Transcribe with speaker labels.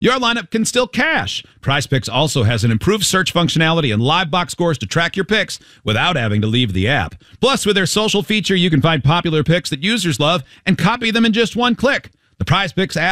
Speaker 1: your lineup can still cash. PrizePicks also has an improved search functionality and live box scores to track your picks without having to leave the app. Plus, with their social feature, you can find popular picks that users love and copy them in just one click. The PrizePicks app